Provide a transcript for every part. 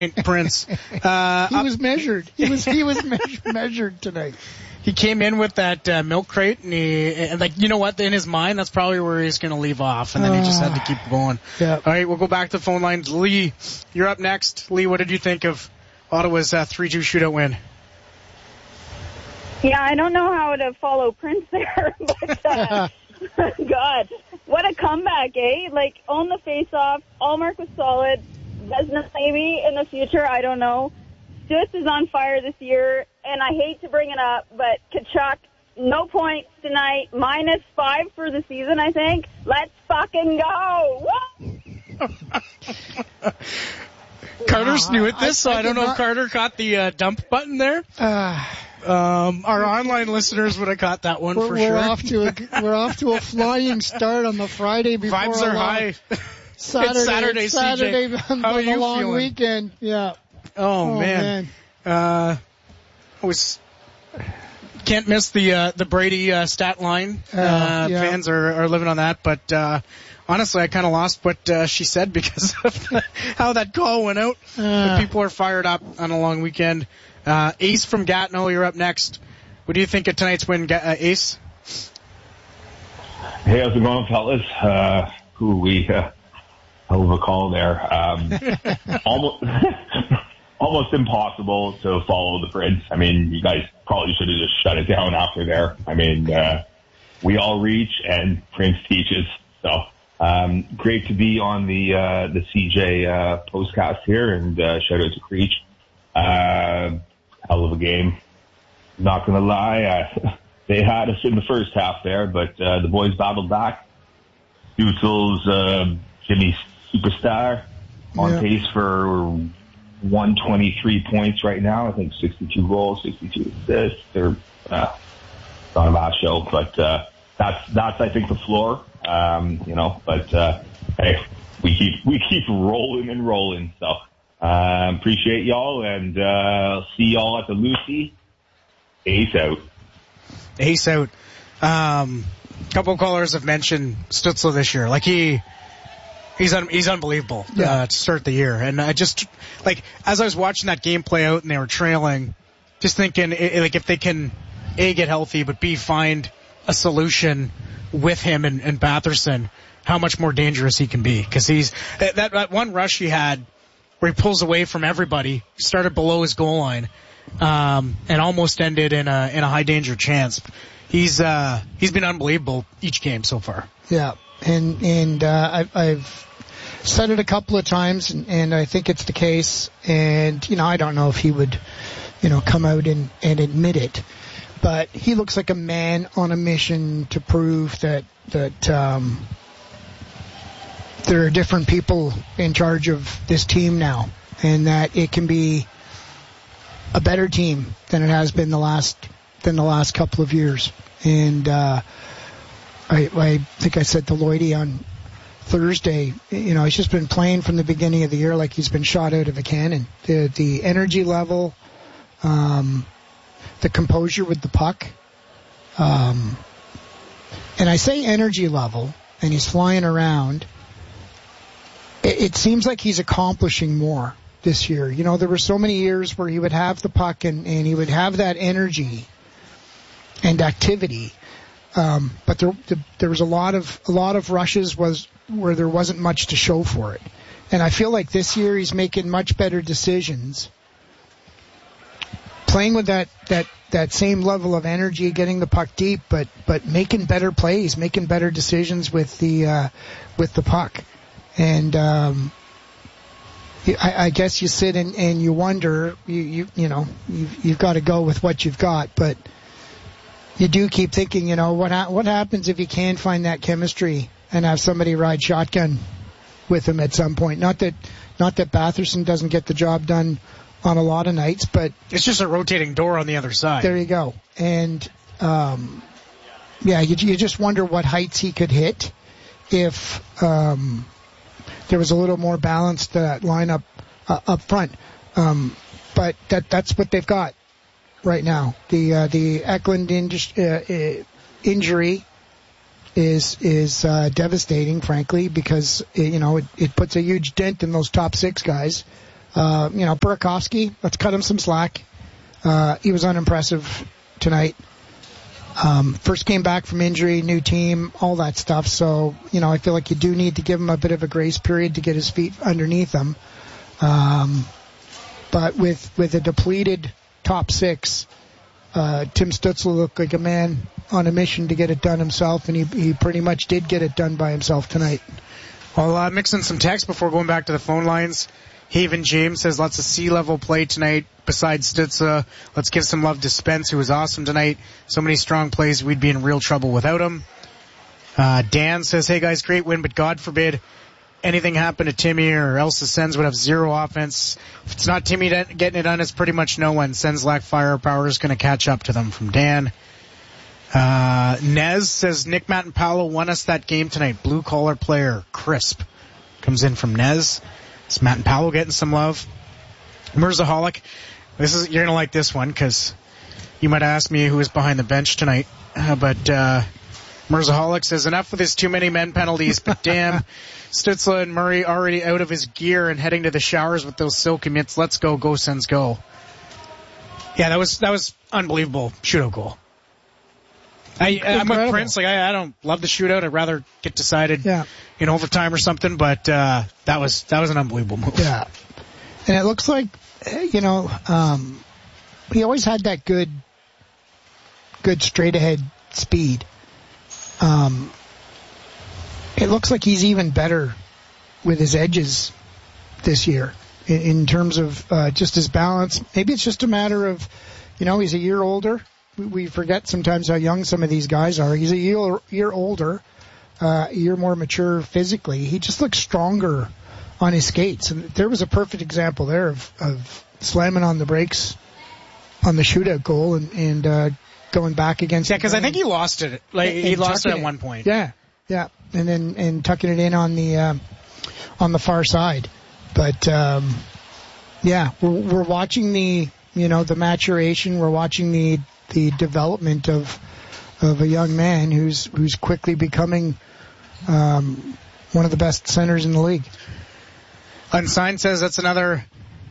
Prince. He was measured. He was measured tonight. He came in with that milk crate, and like, you know what? In his mind, that's probably where he's going to leave off, and then he just had to keep going. Yeah. All right, we'll go back to the phone lines. Lee, you're up next. Lee, what did you think of Ottawa's 3-2 shootout win? Yeah, I don't know how to follow Prince there, but God, what a comeback, eh? Like, on the face-off, Allmark was solid. Vesna maybe in the future, I don't know. Stutz is on fire this year, and I hate to bring it up, but Tkachuk, no points tonight, -5 for the season, I think. Let's fucking go! Carter's new at this, so I don't know if Carter caught the dump button there. Our online listeners would have caught that one for sure. We're off to a flying start on the Friday before vibes are high. Saturday, CJ. How are you long feeling? Weekend. Yeah. Oh man. Can't miss the Brady stat line. Yeah. Fans are living on that, but honestly, I kind of lost what she said because of how that call went out. But people are fired up on a long weekend. Ace from Gatineau, you're up next. What do you think of tonight's win, Ace? Hey, how's it going, fellas? Hell of a call there. Almost impossible to follow the Prince. I mean, you guys probably should have just shut it down after there. I mean, we all reach and Prince teaches. So, great to be on the CJ postcast here, and shout out to Creech. Hell of a game. Not gonna lie, they had us in the first half there, but the boys battled back. Stutzel's Jimmy's superstar on pace for 123 points right now. I think 62 goals, 62 assists. They're not a bad show, but that's I think the floor. But hey, we keep rolling and rolling. So appreciate y'all, and see y'all at the Lucy. Ace out. Ace out. Couple callers have mentioned Stützle this year. Like he's unbelievable to start the year. And I just, like, as I was watching that game play out and they were trailing, just thinking, like, if they can, A, get healthy, but B, find a solution with him and Batherson, how much more dangerous he can be. Because he's, that one rush he had where he pulls away from everybody, started below his goal line, and almost ended in a high danger chance. He's been unbelievable each game so far. Yeah. And I've said it a couple of times, and I think it's the case. And, I don't know if he would, come out and admit it. But he looks like a man on a mission to prove that there are different people in charge of this team now, and that it can be a better team than it has been the last couple of years. And I think I said to Lloydie on Thursday, he's just been playing from the beginning of the year like he's been shot out of a cannon. The energy level, the composure with the puck. And I say energy level, and he's flying around. It seems like he's accomplishing more this year. There were so many years where he would have the puck and he would have that energy and activity. But there was a lot of rushes where there wasn't much to show for it. And I feel like this year he's making much better decisions. Playing with that same level of energy, getting the puck deep, but making better plays, making better decisions with the puck. And I guess you sit and you wonder, you've got to go with what you've got, but you do keep thinking, what happens if you can find that chemistry and have somebody ride shotgun with him at some point? Not that Batherson doesn't get the job done on a lot of nights, but it's just a rotating door on the other side. There you go. And you just wonder what heights he could hit if there was a little more balance to that lineup up front. But that's what they've got right now. The Eklund injury is devastating, frankly, because it puts a huge dent in those top six guys. Burakovsky, let's cut him some slack. He was unimpressive tonight. First came back from injury, new team, all that stuff. So, I feel like you do need to give him a bit of a grace period to get his feet underneath him. But with a depleted top six, Tim Stützle looked like a man on a mission to get it done himself, and he pretty much did get it done by himself tonight. I'll mix in some text before going back to the phone lines. Haven James says lots of C-level play tonight besides Stützle. Let's give some love to Spence, who was awesome tonight. So many strong plays, we'd be in real trouble without him. Dan says, hey guys, great win, but God forbid anything happen to Timmy or else the Sens would have zero offense. If it's not Timmy getting it done, it's pretty much no one. Sens lack firepower is going to catch up to them, from Dan. Nez says, Nick Mattampalo won us that game tonight. Blue collar player, crisp. Comes in from Nez. It's Matt and Powell getting some love. Mirzaholic. You're going to like this one because you might ask me who was behind the bench tonight. But Mirzaholic says, enough with his too many men penalties, but damn, Stützle and Murray already out of his gear and heading to the showers with those silky mitts. Let's go, go Sens, go. Yeah, that was unbelievable shootout goal. I'm with Prince. I don't love the shootout. I'd rather get decided in overtime or something. But that was an unbelievable move. Yeah, and it looks like he always had that good straight ahead speed. It looks like he's even better with his edges this year in terms of just his balance. Maybe it's just a matter of he's a year older. We forget sometimes how young some of these guys are. He's a year older, a year more mature physically. He just looks stronger on his skates. And there was a perfect example there of slamming on the brakes on the shootout goal and going back against. Yeah, because I think he lost it. He lost it at one point. Yeah, and then tucking it in on the far side. But we're watching the maturation. We're watching the development of a young man who's quickly becoming one of the best centers in the league. Unsigned says that's another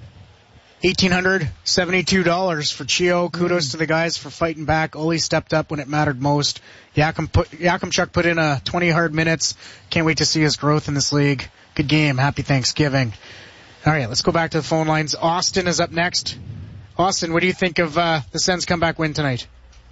$1,872 for Chio. Kudos to the guys for fighting back. Ole stepped up when it mattered most. Yakimchuk put in 20 hard minutes. Can't wait to see his growth in this league. Good game. Happy Thanksgiving. All right, let's go back to the phone lines. Austin is up next. Austin, what do you think of the Sens comeback win tonight?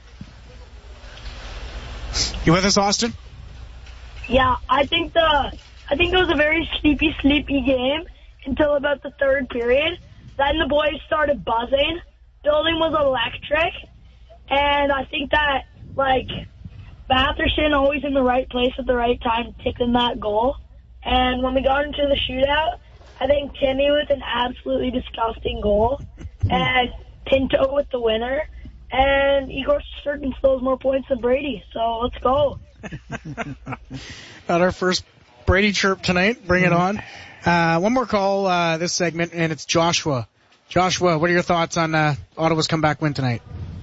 You with us, Austin? Yeah, I think it was a very sleepy game until about the third period. Then the boys started buzzing. Building was electric. And I think that, Batherson always in the right place at the right time, ticking that goal. And when we got into the shootout, I think Timmy with an absolutely disgusting goal. And Pinto with the winner. And Igor Shesterkin steals more points than Brady. So let's go. Got our first Brady chirp tonight. Bring it on. One more call this segment, and it's Joshua. Joshua, what are your thoughts on Ottawa's comeback win tonight?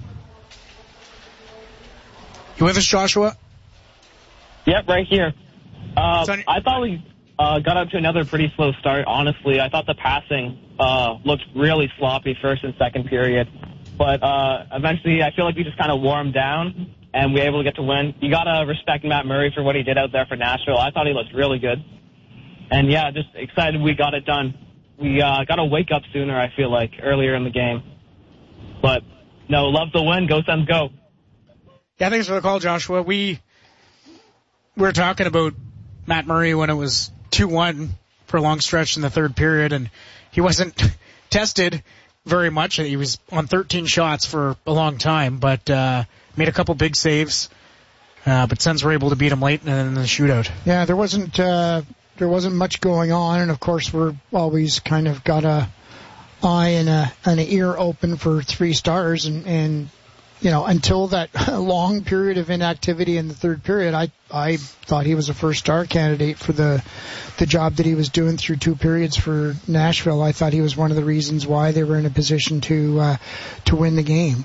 You with us, Joshua? Yep, right here. I thought we got up to another pretty slow start, honestly. I thought the passing looked really sloppy first and second period. But eventually I feel like we just kind of warmed down, and we were able to get to win. You got to respect Matt Murray for what he did out there for Nashville. I thought he looked really good. And, yeah, just excited we got it done. We got to wake up sooner, I feel like, earlier in the game. But, no, love the win. Go Sens, go. Yeah, thanks for the call, Joshua. We were talking about Matt Murray when it was 2-1 for a long stretch in the third period, and he wasn't tested very much. He was on 13 shots for a long time, but made a couple big saves. But Sens were able to beat him late in the shootout. Yeah, there wasn't much going on, and of course we're always kind of got a eye and an ear open for three stars, and until that long period of inactivity in the third period, I thought he was a first star candidate for the job that he was doing through two periods for Nashville. I thought he was one of the reasons why they were in a position to win the game.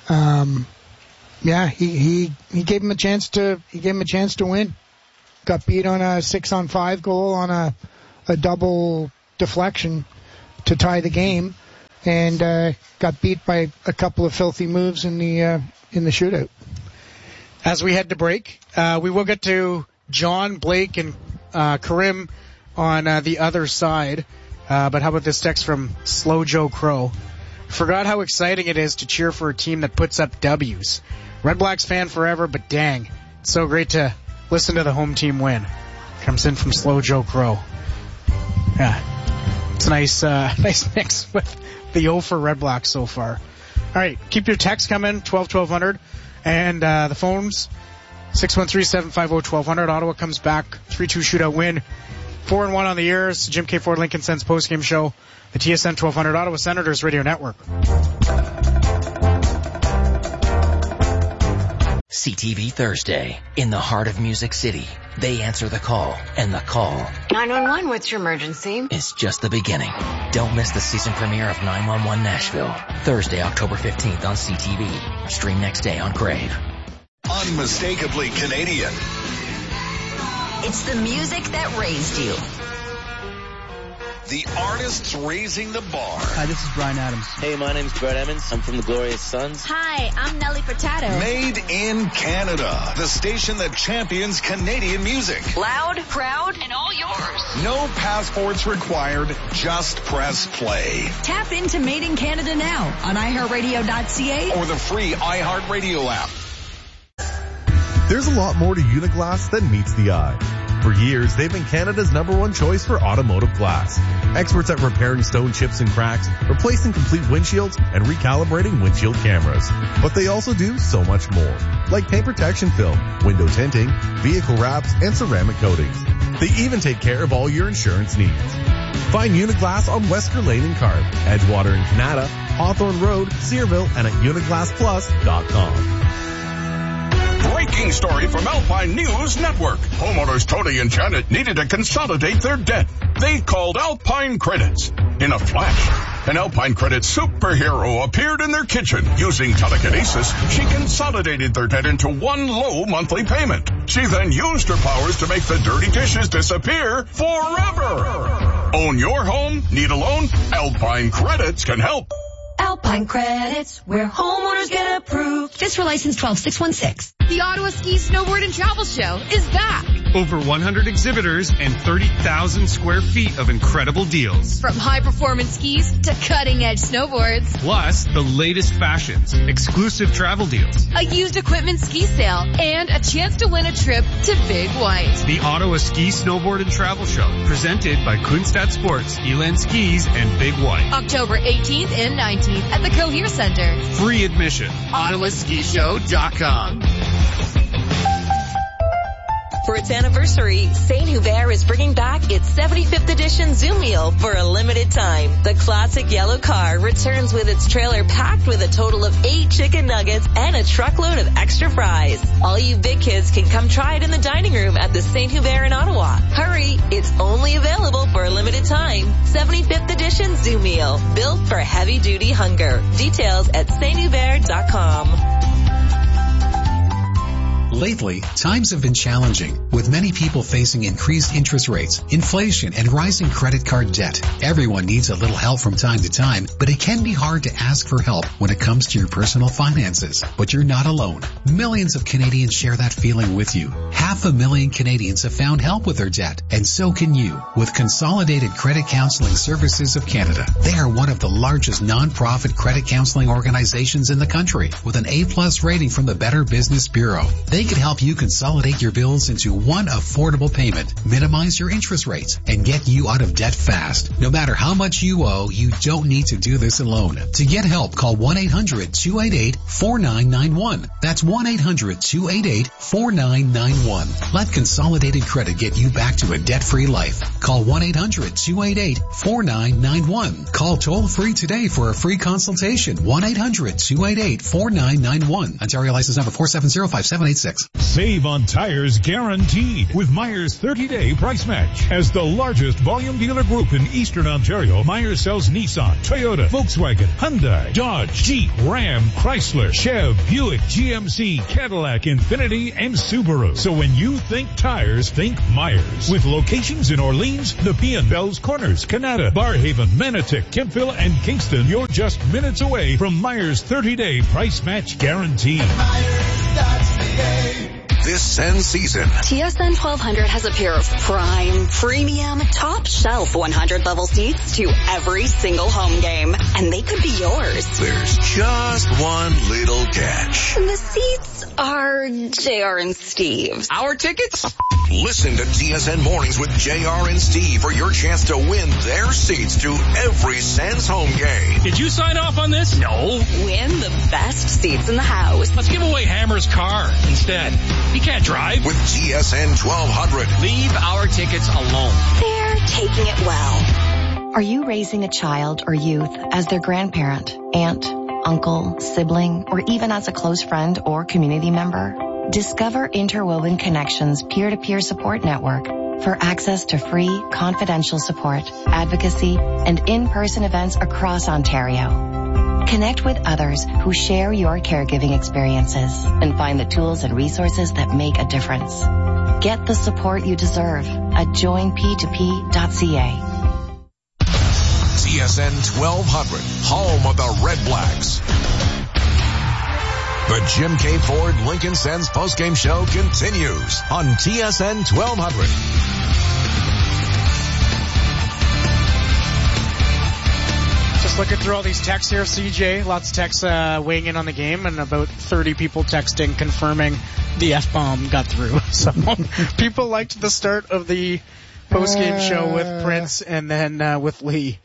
He gave him a chance to win. Got beat on a 6-on-5 goal on a double deflection to tie the game, and got beat by a couple of filthy moves in the shootout. As we head to break, we will get to John, Blake, and Karim on the other side. But how about this text from Slow Joe Crow? Forgot how exciting it is to cheer for a team that puts up W's. Red Blacks fan forever, but dang, it's so great to listen to the home team win. Comes in from Slow Joe Crow. Yeah, it's a nice mix with the O for Red Blacks so far. All right, keep your texts coming, 1200, and the phones, 613-750-1200. Ottawa comes back, 3-2 shootout win, 4-1 on the year. It's the Jim K. Ford Lincoln Sense postgame show, the TSN 1200 Ottawa Senators Radio Network. CTV Thursday. In the heart of Music City, they answer the call, and the call 911, what's your emergency? Is just the beginning. Don't miss the season premiere of 911 Nashville. Thursday, October 15th on CTV. Stream next day on Crave. Unmistakably Canadian. It's the music that raised you. The artists raising the bar. Hi, this is Bryan Adams. Hey, my name's Brett Emmons. I'm from the Glorious Sons. Hi, I'm Nelly Furtado. Made in Canada. The station that champions Canadian music. Loud, proud, and all yours. No passports required. Just press play. Tap into Made in Canada now on iHeartRadio.ca or the free iHeartRadio app. There's a lot more to Uniglass than meets the eye. For years, they've been Canada's #1 choice for automotive glass. Experts at repairing stone chips and cracks, replacing complete windshields, and recalibrating windshield cameras. But they also do so much more, like paint protection film, window tinting, vehicle wraps, and ceramic coatings. They even take care of all your insurance needs. Find Uniglass on Wesker Lane in Carp, Edgewater in Canada, Hawthorne Road, Searville, and at uniglassplus.com. Breaking story from Alpine News Network. Homeowners Tony and Janet needed to consolidate their debt. They called Alpine Credits. In a flash, an Alpine Credits superhero appeared in their kitchen. Using telekinesis, she consolidated their debt into one low monthly payment. She then used her powers to make the dirty dishes disappear forever. Own your home? Need a loan? Alpine Credits can help. Alpine Credits, where homeowners get approved. Just for license 12616. The Ottawa Ski, Snowboard, and Travel Show is back. Over 100 exhibitors and 30,000 square feet of incredible deals. From high-performance skis to cutting-edge snowboards. Plus, the latest fashions, exclusive travel deals. A used equipment ski sale, and a chance to win a trip to Big White. The Ottawa Ski, Snowboard, and Travel Show, presented by Kunstad Sports, Elan Skis, and Big White. October 18th and 19th at the Cohere Center. Free admission. OttawaSkiShow.com. For its anniversary, St. Hubert is bringing back its 75th edition Zoom meal for a limited time. The classic yellow car returns with its trailer packed with a total of 8 chicken nuggets and a truckload of extra fries. All you big kids can come try it in the dining room at the St. Hubert in Ottawa. Hurry, it's only available for a limited time. 75th edition Zoom meal, built for heavy-duty hunger. Details at sthubert.com. Lately, times have been challenging, with many people facing increased interest rates, inflation, and rising credit card debt. Everyone needs a little help from time to time, but it can be hard to ask for help when it comes to your personal finances. But you're not alone. Millions of Canadians share that feeling with you. 500,000 Canadians have found help with their debt, and so can you, with Consolidated Credit Counseling Services of Canada. They are one of the largest non-profit credit counseling organizations in the country, with an A+ rating from the Better Business Bureau. They can help you consolidate your bills into one affordable payment, minimize your interest rates, and get you out of debt fast. No matter how much you owe, you don't need to do this alone. To get help, call 1-800-288-4991. That's 1-800-288-4991. Let Consolidated Credit get you back to a debt-free life. Call 1-800-288-4991. Call toll-free today for a free consultation. 1-800-288-4991. Ontario license number 4705786. 616. Save on tires guaranteed with Myers 30-day price match. As the largest volume dealer group in Eastern Ontario, Myers sells Nissan, Toyota, Volkswagen, Hyundai, Dodge, Jeep, Ram, Chrysler, Chev, Buick, GMC, Cadillac, Infiniti, and Subaru. So when you think tires, think Myers. With locations in Orleans, Nepean, Bells Corners, Canada, Barhaven, Manotick, Kempville, and Kingston, you're just minutes away from Myers 30-day price match guarantee. This Sens season, TSN 1200 has a pair of prime, premium, top shelf 100 level seats to every single home game. And they could be yours. There's just one little catch. The seats are JR and Steve. Our tickets? Listen to TSN Mornings with JR and Steve for your chance to win their seats to every Sens home game. Did you sign off on this? No. Win the best seats in the house. Let's give away Hammer's car instead. He can't drive. With TSN 1200. Leave our tickets alone. They're taking it well. Are you raising a child or youth as their grandparent, aunt, uncle, sibling, or even as a close friend or community member? Discover Interwoven Connections peer-to-peer support network for access to free, confidential support, advocacy, and in-person events across Ontario. Connect with others who share your caregiving experiences and find the tools and resources that make a difference. Get the support you deserve at joinp2p.ca. TSN 1200, home of the Red Blacks. The Jim K. Ford Lincoln Sens postgame show continues on TSN 1200. Just looking through all these texts here, CJ. Lots of texts weighing in on the game, and about 30 people texting confirming the F-bomb got through. So people liked the start of the postgame show with Prince and then with Lee.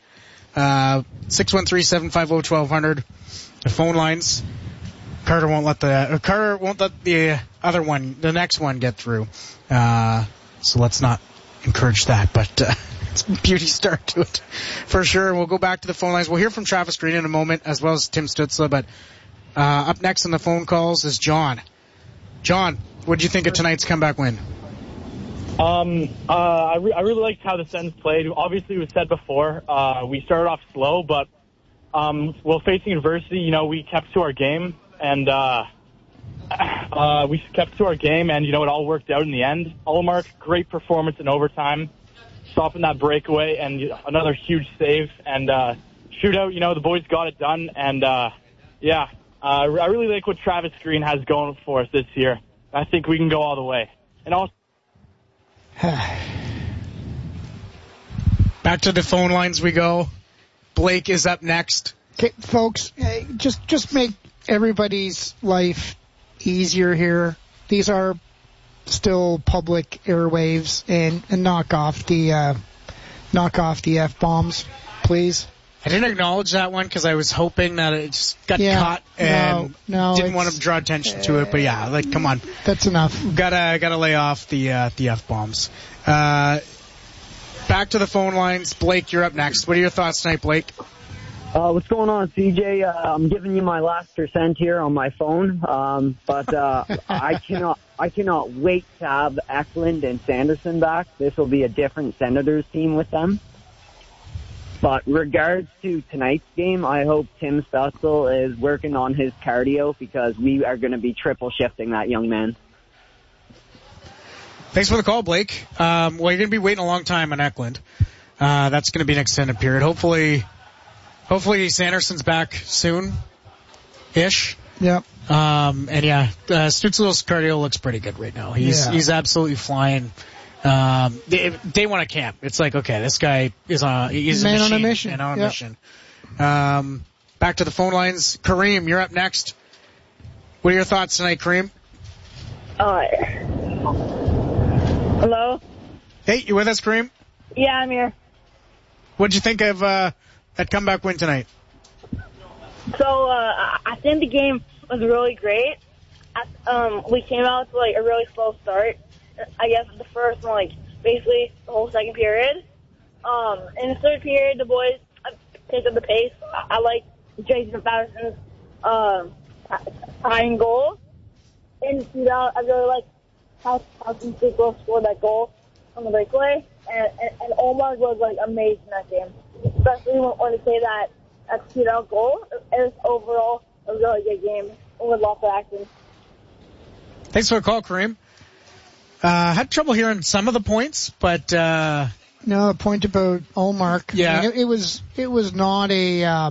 613-750-1200. The phone lines. Carter won't let the other one, the next one, get through. So let's not encourage that, but it's a beauty start to it for sure. We'll go back to the phone lines. We'll hear from Travis Green in a moment, as well as Tim Stützle, but up next on the phone calls is John. John, what did you think of tonight's comeback win? I really liked how the Sens played. Obviously, it was said before, we started off slow, but while facing adversity, we kept to our game. And we kept to our game, and, it all worked out in the end. Ullmark, great performance in overtime, stopping that breakaway, and another huge save. And shootout, the boys got it done. And, I really like what Travis Green has going for us this year. I think we can go all the way. And also... Back to the phone lines we go. Blake is up next. Okay, folks, just make everybody's life easier here. These are still public airwaves, and knock off the F-bombs, please. I didn't acknowledge that one because I was hoping that it just got caught and didn't want to draw attention to it. But yeah, come on, that's enough. Gotta lay off the F-bombs. Back to the phone lines. Blake, you're up next. What are your thoughts tonight, Blake? What's going on, CJ? I'm giving you my last percent here on my phone, but I cannot wait to have Eklund and Sanderson back. This will be a different Senators team with them. But regards to tonight's game, I hope Tim Stützle is working on his cardio because we are going to be triple shifting that young man. Thanks for the call, Blake. Well, you're going to be waiting a long time on Eklund. That's going to be an extended period. Hopefully Sanderson's back soon-ish. Yep. Stützle's cardio looks pretty good right now. He's absolutely flying. Day one of camp, it's like, okay, this guy he's a mission. Man on a mission. Back to the phone lines. Kareem, you're up next. What are your thoughts tonight, Kareem? Hello? Hey, you with us, Kareem? Yeah, I'm here. What'd you think of that comeback win tonight? So, I think the game was really great. We came out to, a really slow start. I guess the first one, basically the whole second period. In the third period, the boys picked up the pace. I like Jason Patterson's tying goal. in the shootout, I really like how Stützle scored that goal on the breakaway, and Ullmark was like amazing that game, especially when you say that shootout goal. It was overall a really good game with lots of action. Thanks for the call, Kareem. Had trouble hearing some of the points, but no, the point about Ullmark. Yeah, I mean, it was not a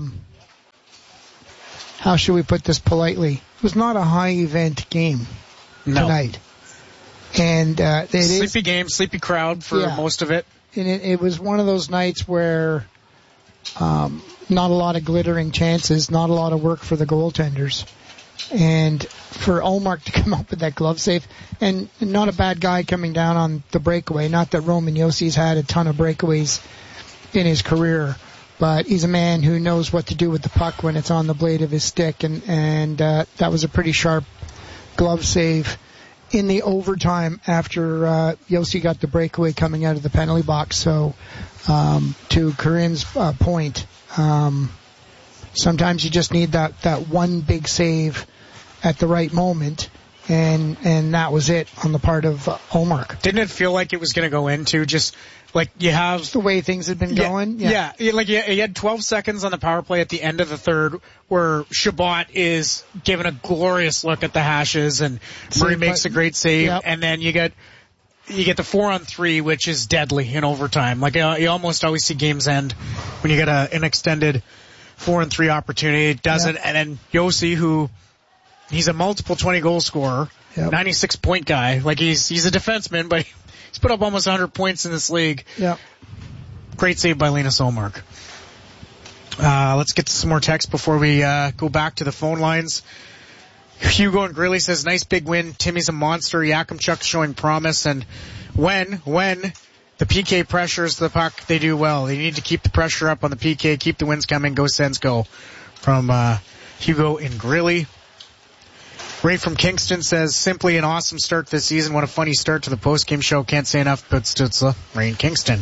how should we put this politely? It was not a high event game tonight. And sleepy game, sleepy crowd for most of it. And it was one of those nights where not a lot of glittering chances, not a lot of work for the goaltenders. And for Ullmark to come up with that glove save, and not a bad guy coming down on the breakaway. Not that Roman Jossi's had a ton of breakaways in his career, but he's a man who knows what to do with the puck when it's on the blade of his stick, and that was a pretty sharp glove save in the overtime after Josi got the breakaway coming out of the penalty box. So to Kareem's point, sometimes you just need that one big save at the right moment, and that was it on the part of Ullmark. Didn't it feel like it was going to go into just like you have just the way things had been going? Yeah. Like you had 12 seconds on the power play at the end of the third where Chabot is giving a glorious look at the hashes and Murray makes a great save, and then you get the 4-on-3, which is deadly in overtime. Like you almost always see games end when you get an extended 4-on-3 opportunity. It doesn't, and then Josi, who he's a multiple 20-goal scorer, 96-point guy. Like he's a defenseman, but he's put up almost 100 points in this league. Yep. Great save by Linus Ullmark. Let's get to some more text before we go back to the phone lines. Hugo and Greeley says, nice big win. Timmy's a monster. Yakimchuk's showing promise. And when the PK pressures the puck, they do well. They need to keep the pressure up on the PK, keep the wins coming. Go Sens, go. From Hugo and Greeley. Ray from Kingston says, simply an awesome start to the season. What a funny start to the post-game show. Can't say enough about Stützle. Ray in Kingston.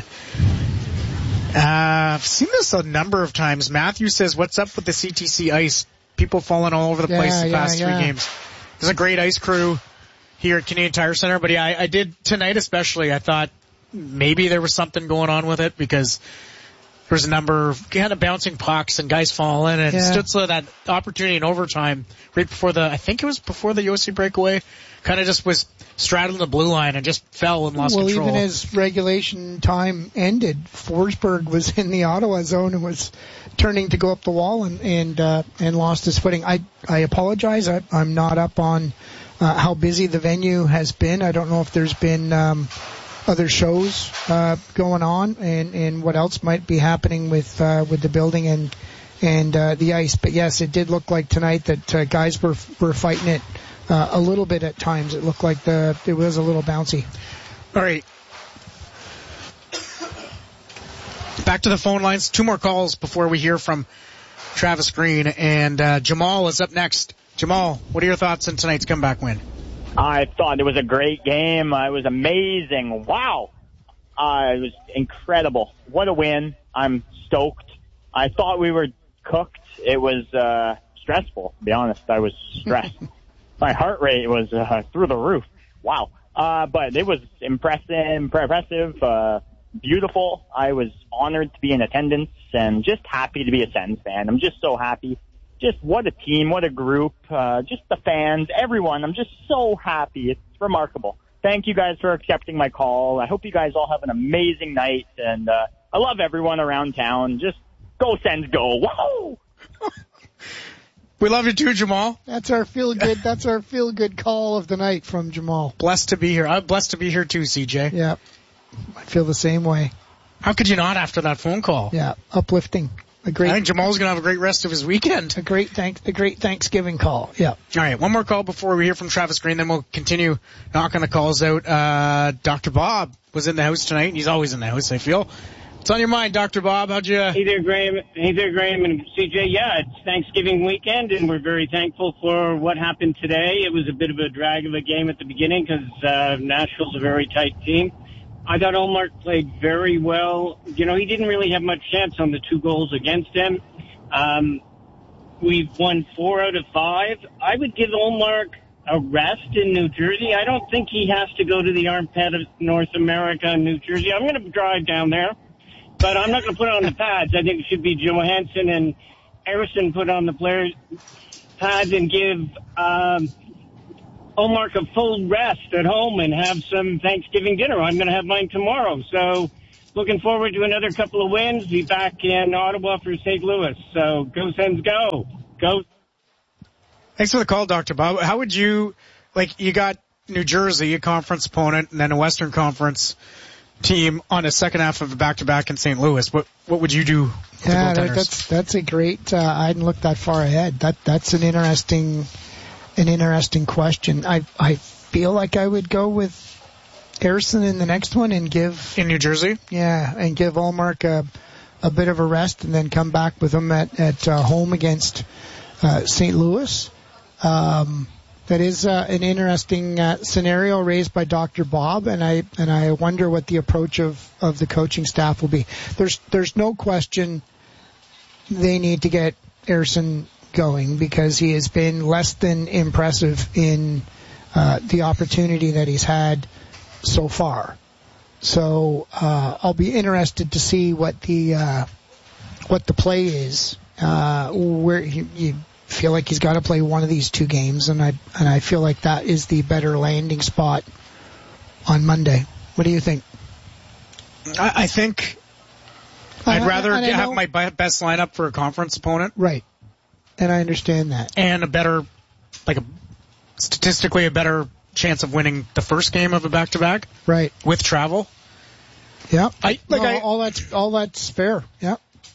I've seen this a number of times. Matthew says, what's up with the CTC ice? People falling all over the place the past 3 games. There's a great ice crew here at Canadian Tire Center, but I did tonight especially. I thought maybe there was something going on with it because there was a number of kind of bouncing pucks and guys falling, and Stützle, that opportunity in overtime right before I think it was before the Josi breakaway, kind of just was straddling the blue line and just fell and lost control. Well, even as regulation time ended, Forsberg was in the Ottawa zone and was turning to go up the wall and lost his footing. I apologize. I'm not up on how busy the venue has been. I don't know if there's been other shows going on and what else might be happening with the building and the ice. But yes, it did look like tonight that guys were fighting it a little bit at times. It looked like it was a little bouncy. All right. Back to the phone lines. 2 more calls before we hear from Travis Green, and Jamal is up next. Jamal, what are your thoughts on tonight's comeback win? I thought it was a great game. It was amazing. Wow. It was incredible. What a win. I'm stoked. I thought we were cooked. It was stressful, to be honest. I was stressed. My heart rate was through the roof. Wow. But it was impressive, beautiful. I was honored to be in attendance and just happy to be a Sens fan. I'm just so happy. Just what a team, what a group, just the fans, everyone. I'm just so happy. It's remarkable. Thank you guys for accepting my call. I hope you guys all have an amazing night, and I love everyone around town. Just go Sens, go. Whoa! We love you too, Jamal. That's our feel good call of the night from Jamal. Blessed to be here. I'm blessed to be here too, CJ. Yeah. I feel the same way. How could you not after that phone call? Yeah, uplifting. I think Jamal's going to have a great rest of his weekend. A great Thanksgiving call. Yeah. All right, one more call before we hear from Travis Green, then we'll continue knocking the calls out. Dr. Bob was in the house tonight, and he's always in the house, I feel. What's on your mind, Dr. Bob? How'd you... Hey there, Graham and CJ. Yeah, it's Thanksgiving weekend, and we're very thankful for what happened today. It was a bit of a drag of a game at the beginning because Nashville's a very tight team. I thought Ullmark played very well. You know, he didn't really have much chance on the 2 goals against him. We've won 4 out of 5. I would give Ullmark a rest in New Jersey. I don't think he has to go to the armpit of North America and New Jersey. I'm going to drive down there, but I'm not going to put it on the pads. I think it should be Johansson and Ersson put on the players' pads and give Ullmark a full rest at home and have some Thanksgiving dinner. I'm going to have mine tomorrow. So looking forward to another couple of wins. Be back in Ottawa for St. Louis. So go Sens, go. Go. Thanks for the call, Dr. Bob. How would you, you got New Jersey, a conference opponent, and then a Western Conference team on a second half of a back-to-back in St. Louis. What would you do? Yeah, that's a great. I hadn't looked that far ahead. That's an interesting question. I feel like I would go with Ersson in the next one and give in New Jersey. Yeah, and give Ullmark a bit of a rest, and then come back with him at home against St. Louis. That is an interesting scenario raised by Dr. Bob, and I wonder what the approach of the coaching staff will be. There's no question they need to get Ersson going, because he has been less than impressive in the opportunity that he's had so far. So I'll be interested to see what the play is. Where you feel like he's got to play one of these two games, and I feel like that is the better landing spot on Monday. What do you think? I think I'd rather have my best lineup for a conference opponent. Right. And I understand that. And statistically a better chance of winning the first game of a back-to-back. Right. With travel. Yeah. All that's fair. Yeah.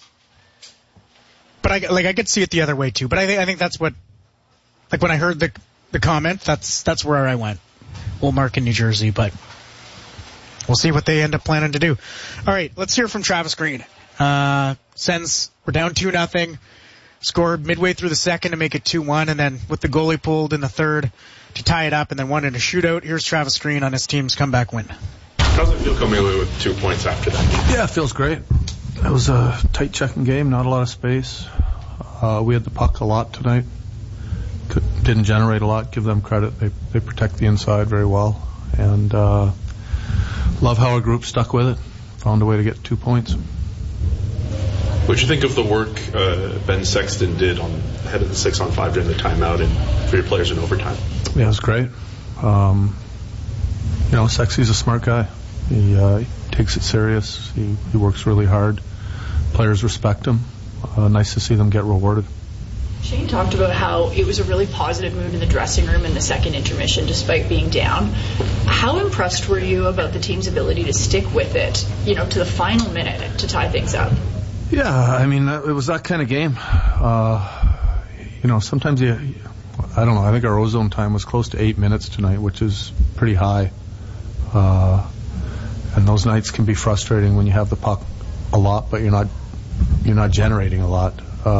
But I could see it the other way too. But I think that's what, when I heard the comment, that's where I went. Ullmark in New Jersey, but we'll see what they end up planning to do. All right, let's hear from Travis Green. Sens were down 2-0, scored midway through the second to make it 2-1, and then with the goalie pulled in the third to tie it up, and then won in a shootout. Here's Travis Green on his team's comeback win. How's it feel coming away with 2 points after that? Yeah, it feels great. It was a tight checking game, not a lot of space. We had the puck a lot tonight. Didn't generate a lot. Give them credit. They protect the inside very well. And love how our group stuck with it. Found a way to get 2 points. What you think of the work Ben Sexton did on ahead of the 6-on-5 during the timeout and for your players in overtime? Yeah, it was great. Sexy's a smart guy. He takes it serious. He works really hard. Players respect him. Nice to see them get rewarded. Shane talked about how it was a really positive mood in the dressing room in the second intermission despite being down. How impressed were you about the team's ability to stick with it, to the final minute to tie things up? Yeah, it was that kind of game. Sometimes I don't know, I think our ozone time was close to 8 minutes tonight, which is pretty high. And those nights can be frustrating when you have the puck a lot, but you're not generating a lot.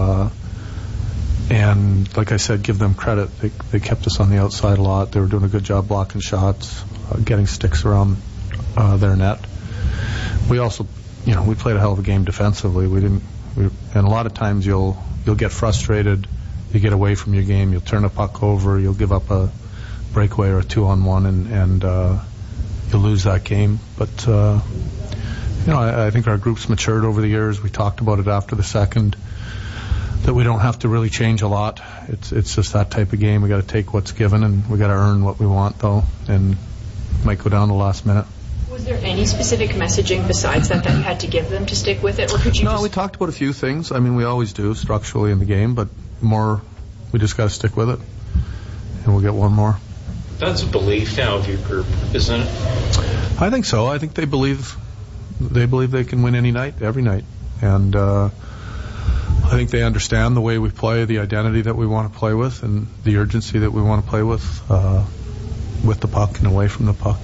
And like I said, give them credit. They kept us on the outside a lot. They were doing a good job blocking shots, getting sticks around their net. We also, we played a hell of a game defensively. And a lot of times you'll get frustrated. You get away from your game. You'll turn a puck over. You'll give up a breakaway or a 2-on-1, and you'll lose that game. But I think our group's matured over the years. We talked about it after the second, that we don't have to really change a lot. It's just that type of game. We got to take what's given, and we got to earn what we want, though, and might go down the last minute. Was there any specific messaging besides that you had to give them to stick with it, or could you? No, we talked about a few things. We always do structurally in the game, but more, we just got to stick with it, and we'll get one more. That's a belief now of your group, isn't it? I think so. I think they believe they can win any night, every night, and I think they understand the way we play, the identity that we want to play with, and the urgency that we want to play with the puck and away from the puck.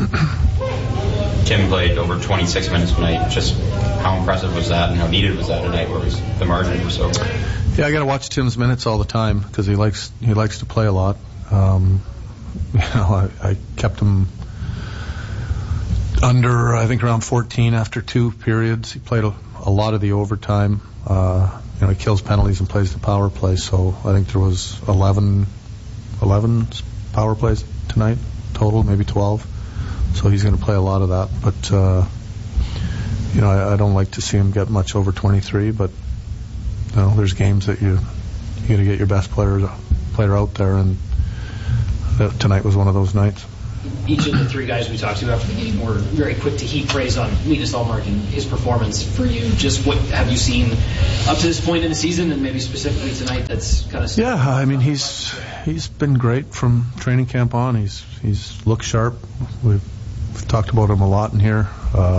Tim played over 26 minutes tonight. Just how impressive was that, and how needed was that tonight, where the margin was so? Yeah, I got to watch Tim's minutes all the time because he likes to play a lot. I kept him under, I think, around 14 after 2 periods. He played a lot of the overtime. He kills penalties and plays the power play. So I think there was 11 power plays tonight, total, maybe 12. So he's going to play a lot of that. But, I don't like to see him get much over 23, but, there's games that you got to get your best player out there, and tonight was one of those nights. Each of the three guys we talked to after the game were very quick to heap praise on Linus Ullmark and his performance. For you, just what have you seen up to this point in the season, and maybe specifically tonight that's kind of... Yeah, I mean, he's been great from training camp on. He's looked sharp. We've talked about him a lot in here.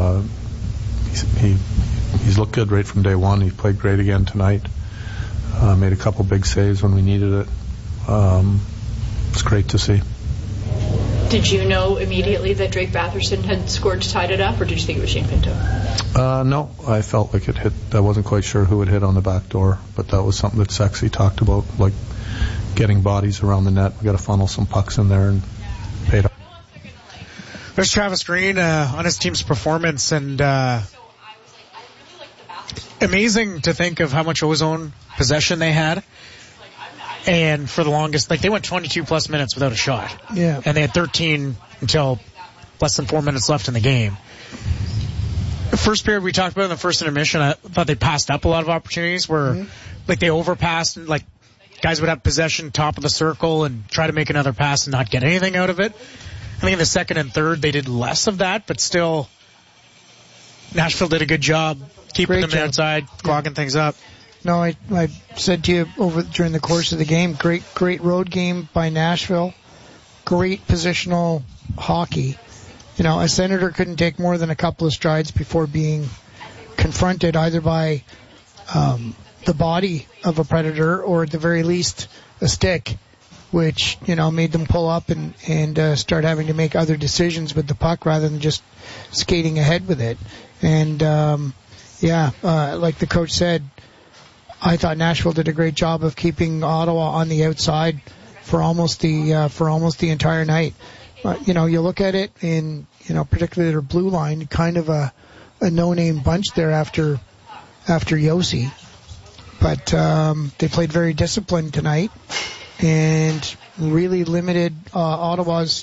He's looked good right from day one. He played great again tonight. Made a couple big saves when we needed it. It's great to see. Did you know immediately that Drake Batherson had scored to tie it up, or did you think it was Shane Pinto? No, I felt like it hit. I wasn't quite sure who it hit on the back door, but that was something that Sexy talked about, like getting bodies around the net. We got to funnel some pucks in there and pay it off. There's Travis Green on his team's performance, and amazing to think of how much ozone possession they had. And for the longest, they went 22 plus minutes without a shot. Yeah. And they had 13 until less than 4 minutes left in the game. The first period we talked about in the first intermission, I thought they passed up a lot of opportunities where, they overpassed and, guys would have possession top of the circle and try to make another pass and not get anything out of it. I think in the second and third, they did less of that, but still, Nashville did a good job keeping them outside, clogging things up. No, I said to you during the course of the game, great road game by Nashville, great positional hockey. A Senator couldn't take more than a couple of strides before being confronted either by the body of a Predator or at the very least a stick, which made them pull up and start having to make other decisions with the puck rather than just skating ahead with it. And like the coach said, I thought Nashville did a great job of keeping Ottawa on the outside for almost the entire night. You look at it in particularly their blue line, kind of a no-name bunch there after Yossi, but they played very disciplined tonight and really limited Ottawa's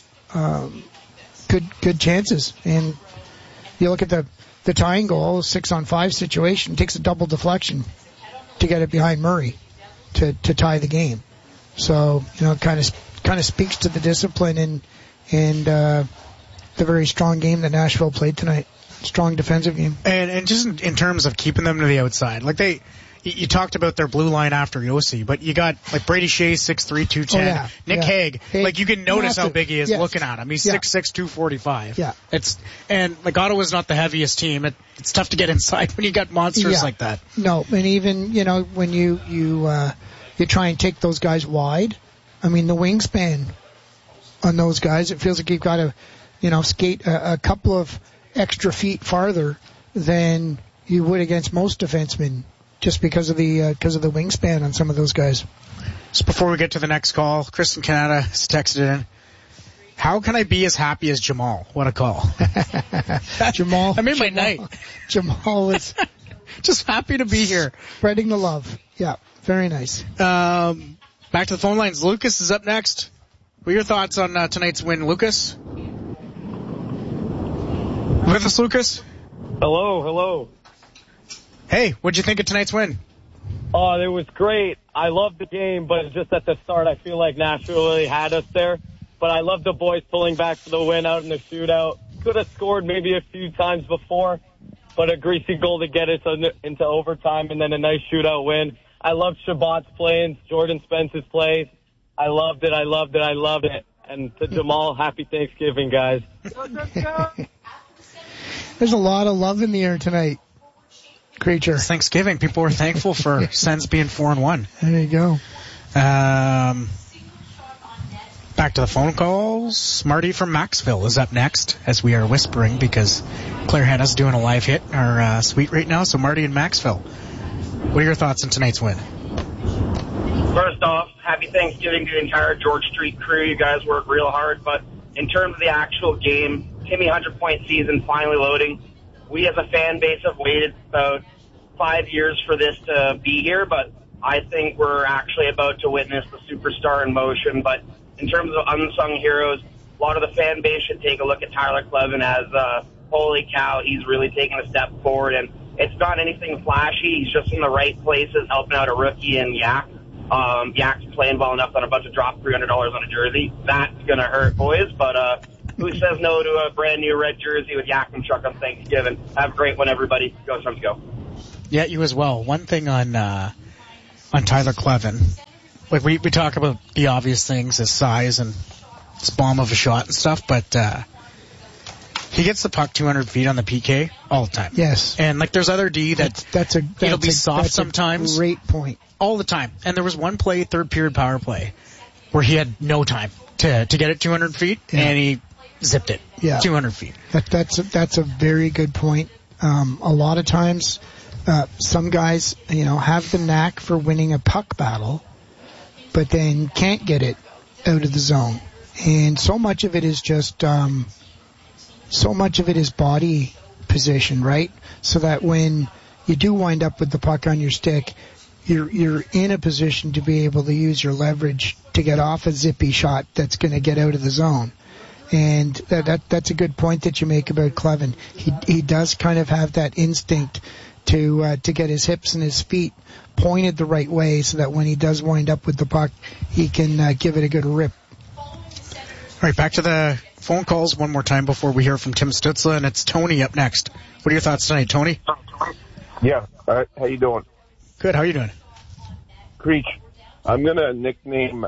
good chances. And you look at the tying goal, 6-on-5 situation, takes a double deflection to get it behind Murray to tie the game. So, it kind of speaks to the discipline and the very strong game that Nashville played tonight. Strong defensive game. And just in terms of keeping them to the outside, you talked about their blue line after Yossi, but you got Brady Shea, 6'3", 210. Oh, yeah. Nick Hague, you can notice how big he is looking at him. He's 6'6", 245. Yeah. Ottawa's not the heaviest team. It's tough to get inside when you got monsters like that. No, and even, when you try and take those guys wide, the wingspan on those guys, it feels like you've got to, skate a couple of extra feet farther than you would against most defensemen, just because of the wingspan on some of those guys. So before we get to the next call, Kristen Canada has texted in, how can I be as happy as Jamal? What a call. Jamal. I made my night. Jamal was just happy to be here. Spreading the love. Yeah, very nice. Back to the phone lines. Lucas is up next. What are your thoughts on tonight's win, Lucas? With us, Lucas? Hello. Hey, what'd you think of tonight's win? Oh, it was great. I loved the game, but just at the start, I feel like Nashville really had us there. But I love the boys pulling back for the win out in the shootout. Could have scored maybe a few times before, but a greasy goal to get us into overtime and then a nice shootout win. I loved Shabbat's plays, Jordan Spence's plays. I loved it. And to Jamal, happy Thanksgiving, guys. There's a lot of love in the air tonight. Creature. It's Thanksgiving. People were thankful for Sens being 4-1. There you go. Back to the phone calls. Marty from Maxville is up next, as we are whispering because Claire Hanna's doing a live hit in our suite right now. So Marty in Maxville, what are your thoughts on tonight's win? First off, happy Thanksgiving to the entire George Street crew. You guys work real hard. But in terms of the actual game, Timmy 100-point season finally loading. We as a fan base have waited about 5 years for this to be here, but I think we're actually about to witness the superstar in motion. But in terms of unsung heroes, a lot of the fan base should take a look at Tyler Kleven as, holy cow, he's really taken a step forward. And it's not anything flashy. He's just in the right places, helping out a rookie in Yak. Yak's playing well enough that I'm about to drop $300 on a jersey. That's going to hurt, boys. But who says no to a brand new red jersey with Yakimchuk on Thanksgiving? Have a great one, everybody. Go Suns, go. Yeah, you as well. One thing on Tyler Kleven, like we talk about the obvious things, his size and his bomb of a shot and stuff, but he gets the puck 200 feet on the PK all the time. Yes. And like there's other D it'll be soft sometimes. Great point. All the time. And there was one play, third period power play, where he had no time to get it 200 feet, and he zipped it 200 feet. That's a very good point. A lot of times, some guys, have the knack for winning a puck battle, but then can't get it out of the zone. And so much of it is just, so much of it is body position, right? So that when you do wind up with the puck on your stick, you're in a position to be able to use your leverage to get off a zippy shot that's going to get out of the zone. And that's a good point that you make about Kleven. He does kind of have that instinct to get his hips and his feet pointed the right way so that when he does wind up with the puck, he can give it a good rip. All right, back to the phone calls one more time before we hear from Tim Stützle, and it's Tony up next. What are your thoughts tonight, Tony? Yeah, all right. How you doing? Good. How are you doing? Creech, I'm going to nickname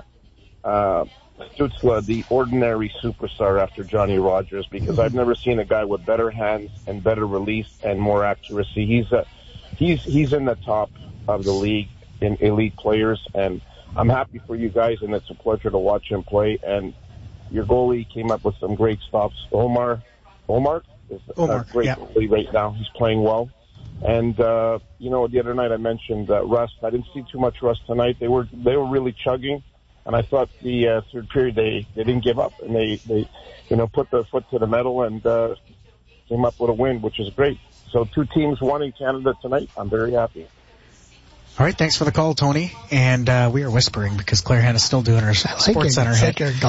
Stützle the ordinary superstar after Johnny Rogers because I've never seen a guy with better hands and better release and more accuracy. He's in the top of the league in elite players, and I'm happy for you guys, and it's a pleasure to watch him play. And your goalie came up with some great stops. Omar is a great goalie right now. He's playing well. And, the other night I mentioned rust. I didn't see too much rust tonight. They were really chugging. And I thought the third period they didn't give up. And they put their foot to the metal and came up with a win, which is great. So 2 teams won in Canada tonight. I'm very happy. All right, thanks for the call, Tony. And we are whispering because Claire Hannah's still doing her Sports Center hit. It's like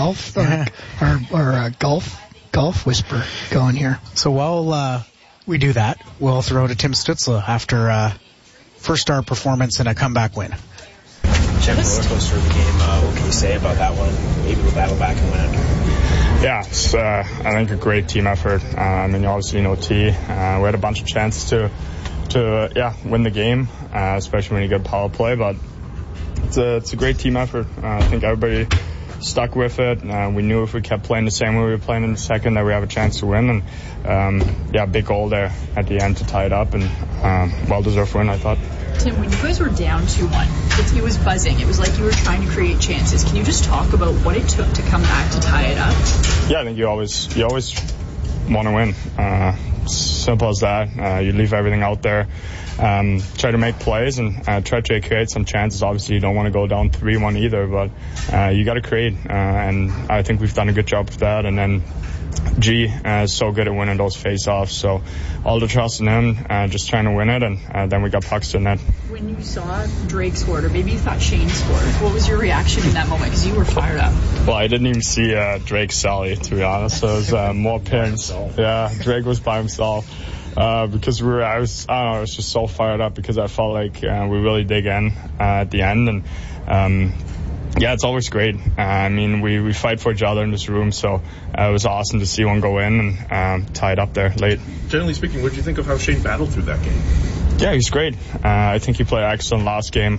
a golf whisper going here. So while we do that, we'll throw to Tim Stützle after first star performance and a comeback win. Jim, roller coaster of the game. What can you say about that one? Maybe we'll battle back and win it. Yeah, it's, I think a great team effort. Obviously, T. We had a bunch of chances to win the game, especially when you get power play. But it's a great team effort. I think everybody stuck with it. We knew if we kept playing the same way we were playing in the second that we have a chance to win. And big goal there at the end to tie it up, and well-deserved win, I thought. Tim, when you guys were down 2-1, it was buzzing. It was like you were trying to create chances. Can you just talk about what it took to come back to tie it up? Yeah, I think you always want to win. Simple as that. You leave everything out there. Try to make plays and try to create some chances. Obviously, you don't want to go down 3-1 either, but you got to create. And I think we've done a good job of that. And then G is so good at winning those face-offs. So all the trust in him, just trying to win it. And then we got pucks to net. When you saw Drake scored, or maybe you thought Shane scored, what was your reaction in that moment? Because you were fired up. Well, I didn't even see Drake Sally, to be honest. So it was more pins. Yeah, Drake was by himself. Because I was just so fired up because I felt like we really dig in at the end. And it's always great. We fight for each other in this room, so it was awesome to see one go in and tie it up there late. Generally speaking, what did you think of how Shane battled through that game? Yeah, he's great. I think he played excellent last game.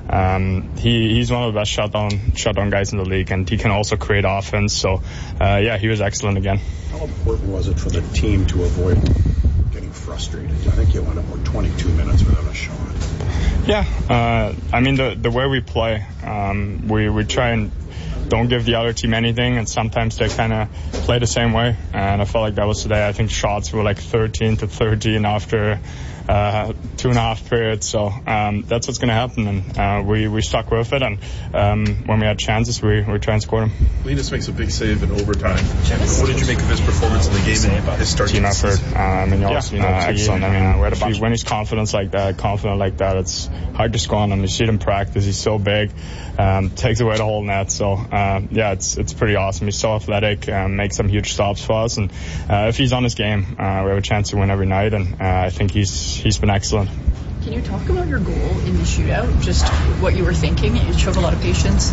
He's one of the best shutdown guys in the league, and he can also create offense. So, he was excellent again. How important was it for the team to avoid getting frustrated? I think you went about 22 minutes without a shot. Yeah, the way we play, we try and don't give the other team anything, and sometimes they kind of play the same way. And I felt like that was today. I think shots were like 13-13 after 2.5 periods. So that's what's going to happen, and we stuck with it. And when we had chances, we tried and scored them. Linus makes a big save in overtime. What did you make of his performance in the game and his start? Team effort. Excellent. When he's confident like that, it's hard to score on him. You see it in practice. He's so big, takes away the whole net. So it's pretty awesome. He's so athletic, makes some huge stops for us, and if he's on his game, we have a chance to win every night. And I think he's been excellent. Can you talk about your goal in the shootout? Just what you were thinking? You showed a lot of patience.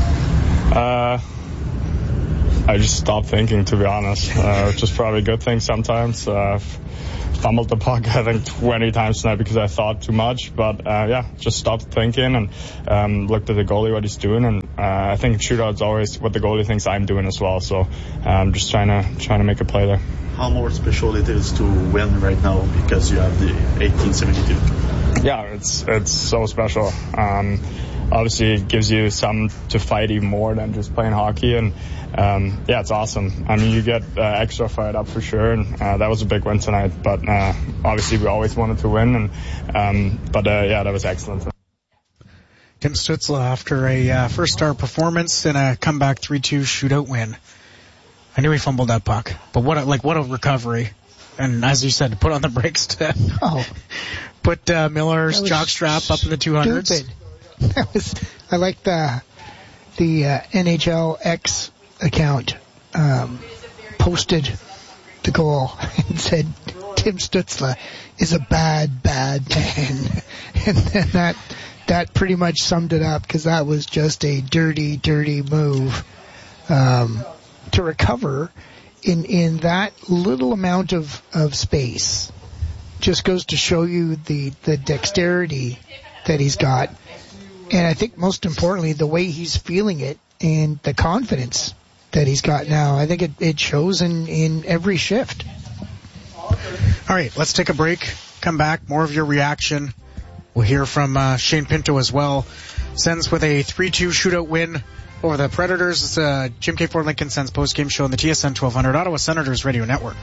I just stopped thinking, to be honest, which is probably a good thing sometimes. Fumbled the puck, I think, 20 times tonight because I thought too much. But, just stopped thinking and looked at the goalie, what he's doing. And I think shootout's always what the goalie thinks I'm doing as well. So I'm just trying to make a play there. How more special it is to win right now because you have the 1872? Yeah, it's so special. Obviously, it gives you something to fight even more than just playing hockey. And it's awesome. I mean, you get extra fired up for sure, and that was a big win tonight. But obviously, we always wanted to win, but that was excellent. Tim Stützle after a first star performance in a comeback 3-2 shootout win. I knew he fumbled that puck, but what a recovery! And as you said, to put on the brakes to put Miller's jockstrap up in the 200s. I like the NHL X account posted the goal and said Tim Stützle is a bad man, and then that pretty much summed it up, because that was just a dirty move to recover in that little amount of space. Just goes to show you the dexterity that he's got. And I think most importantly, the way he's feeling it and the confidence that he's got now. I think it shows in every shift. All right, let's take a break. Come back. More of your reaction. We'll hear from Shane Pinto as well. Sens with a 3-2 shootout win over the Predators. It's Jim K. Ford Lincoln Sens postgame show on the TSN 1200 Ottawa Senators Radio Network.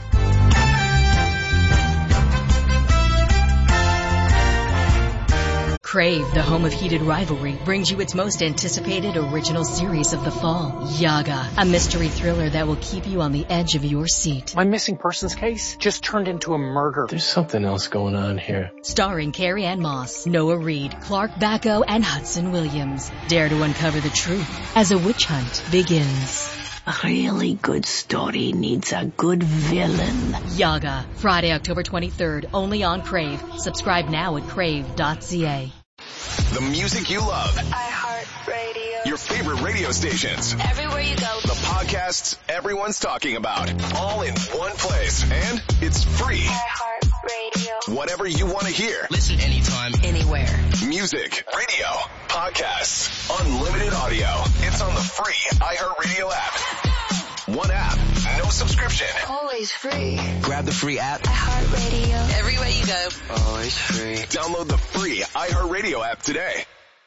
Crave, the home of heated rivalry, brings you its most anticipated original series of the fall, Yaga, a mystery thriller that will keep you on the edge of your seat. My missing persons case just turned into a murder. There's something else going on here. Starring Carrie Ann Moss, Noah Reid, Clark Bacco, and Hudson Williams. Dare to uncover the truth as a witch hunt begins. A really good story needs a good villain. Yaga, Friday, October 23rd, only on Crave. Subscribe now at crave.ca. The music you love. iHeartRadio. Your favorite radio stations. Everywhere you go. The podcasts everyone's talking about. All in one place. And it's free. iHeartRadio. Whatever you want to hear. Listen anytime, anywhere. Music, radio, podcasts, unlimited audio. It's on the free iHeartRadio app. One app, no subscription. Always free. Grab the free app. iHeartRadio. Everywhere you go. Always free. Download the free iHeartRadio app today.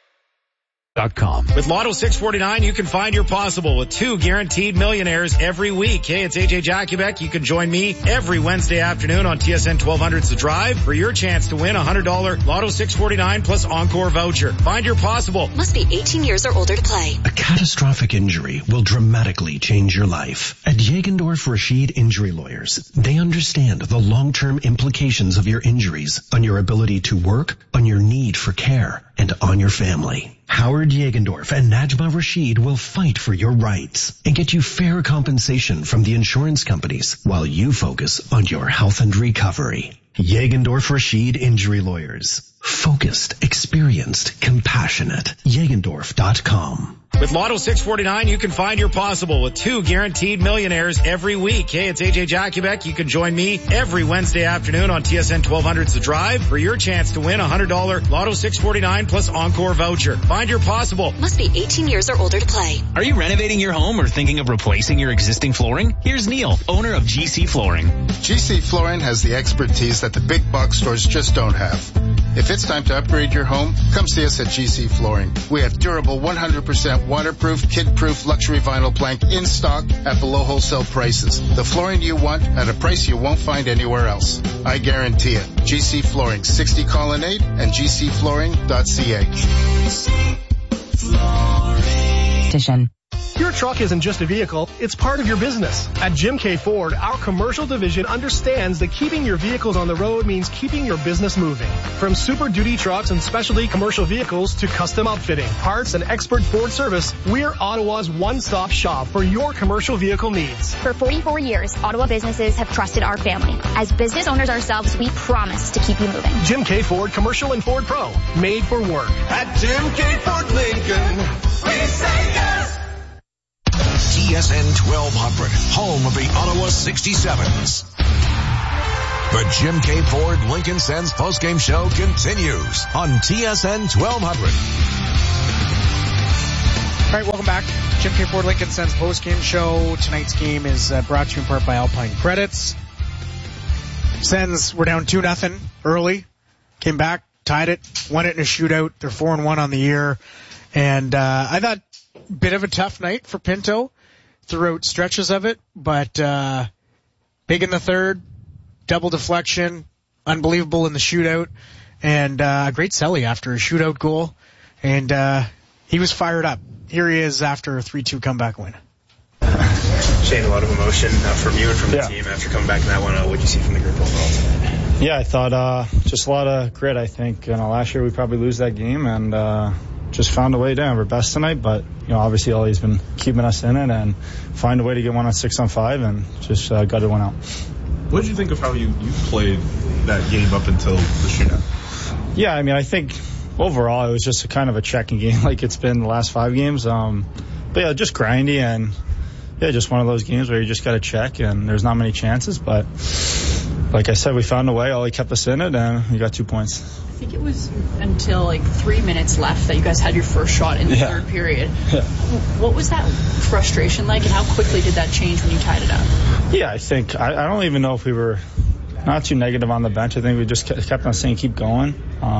With Lotto 649, you can find your possible with 2 guaranteed millionaires every week. Hey, it's AJ Jakubek. You can join me every Wednesday afternoon on TSN 1200's The Drive for your chance to win a $100 Lotto 649 plus Encore voucher. Find your possible. Must be 18 years or older to play. A catastrophic injury will dramatically change your life. At Jagendorf Rashid Injury Lawyers, they understand the long-term implications of your injuries on your ability to work, on your need for care, and on your family. Howard Jagendorf and Najma Rashid will fight for your rights and get you fair compensation from the insurance companies while you focus on your health and recovery. Jagendorf Rashid Injury Lawyers. Focused, experienced, compassionate. Jagendorf.com. With Lotto 649, you can find your possible with 2 guaranteed millionaires every week. Hey, it's AJ Jakubek. You can join me every Wednesday afternoon on TSN 1200's The Drive for your chance to win a $100 Lotto 649 plus Encore voucher. Find your possible. Must be 18 years or older to play. Are you renovating your home or thinking of replacing your existing flooring? Here's Neil, owner of GC Flooring. GC Flooring has the expertise that the big box stores just don't have. If it's time to upgrade your home, come see us at GC Flooring. We have durable, 100% waterproof, kid-proof luxury vinyl plank in stock at below wholesale prices. The flooring you want at a price you won't find anywhere else. I guarantee it. GC Flooring, 60 Colonnade and gcflooring.ca. Your truck isn't just a vehicle, it's part of your business. At Jim K. Ford, our commercial division understands that keeping your vehicles on the road means keeping your business moving. From Super Duty trucks and specialty commercial vehicles to custom outfitting, parts, and expert Ford service, we're Ottawa's one-stop shop for your commercial vehicle needs. For 44 years, Ottawa businesses have trusted our family. As business owners ourselves, we promise to keep you moving. Jim K. Ford Commercial and Ford Pro, made for work. At Jim K. Ford Lincoln, we say yes! TSN 1200, home of the Ottawa 67s. The Jim K. Ford Lincoln Sens postgame show continues on TSN 1200. All right, welcome back. Jim K. Ford Lincoln Sens postgame show. Tonight's game is brought to you in part by Alpine Credits. Sens were down 2-0 early, came back, tied it, won it in a shootout. They're 4-1 on the year. And I thought bit of a tough night for Pinto throughout stretches of it, but big in the third, double deflection, unbelievable in the shootout, and a great celly after a shootout goal, and he was fired up. Here he is after a 3-2 comeback win. Shane, a lot of emotion from you and from the team after coming back in that one. What did you see from the group overall today? Yeah, I thought just a lot of grit, I think. Last year we probably lose that game, and just found a way to have our best tonight, but obviously Ollie's been keeping us in it and find a way to get one on 6-on-5 and just gutted one out. What did you think of how you played that game up until the shootout? Yeah, I think overall it was just a kind of a checking game like it's been the last 5 games. But yeah, just grindy and just one of those games where you just got to check and there's not many chances, but like I said, we found a way. Ollie kept us in it and we got 2 points. I think it was until 3 minutes left that you guys had your first shot in the third period. Yeah. What was that frustration like, and how quickly did that change when you tied it up? Yeah, I think I don't even know if we were not too negative on the bench. I think we just kept on saying keep going.